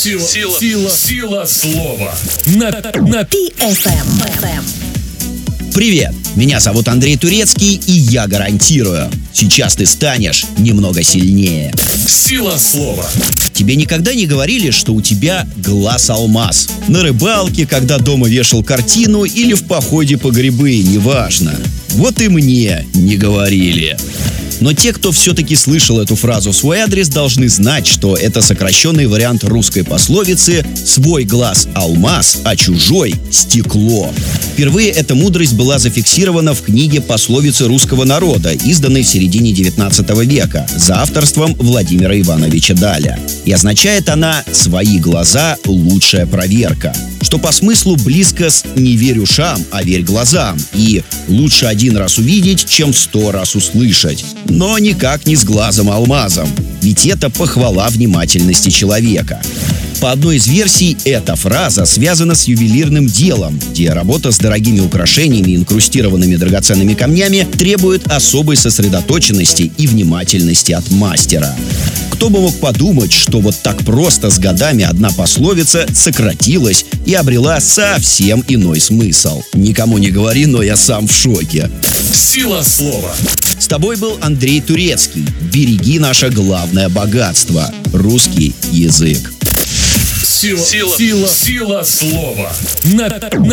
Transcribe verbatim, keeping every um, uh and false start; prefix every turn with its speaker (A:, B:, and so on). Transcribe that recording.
A: Сила, сила, сила, сила слова. На, на
B: пи эф эм.
C: Привет, меня зовут Андрей Турецкий, и я гарантирую, сейчас ты станешь немного сильнее.
A: Сила слова.
C: Тебе никогда не говорили, что у тебя глаз алмаз? На рыбалке, когда дома вешал картину, или в походе по грибы, неважно. Вот и мне не говорили. Но те, кто все-таки слышал эту фразу в свой адрес, должны знать, что это сокращенный вариант русской пословицы «свой глаз алмаз, а чужой стекло». Впервые эта мудрость была зафиксирована в книге «Пословицы русского народа», изданной в середине девятнадцатого века, за авторством Владимира Ивановича Даля. И означает она «свои глаза – лучшая проверка», что по смыслу близко с «не верь ушам, а верь глазам» и «лучше один раз увидеть, чем сто раз услышать». Но никак не с глазом-алмазом, ведь это похвала внимательности человека. По одной из версий, эта фраза связана с ювелирным делом, где работа с дорогими украшениями и инкрустированными драгоценными камнями требует особой сосредоточенности и внимательности от мастера. Кто бы мог подумать, что вот так просто с годами одна пословица сократилась и обрела совсем иной смысл. Никому не говори, но я сам в шоке.
A: Сила слова.
C: С тобой был Андрей Турецкий. Береги наше главное богатство – русский язык.
A: Сила, сила, сила, сила слова. На, на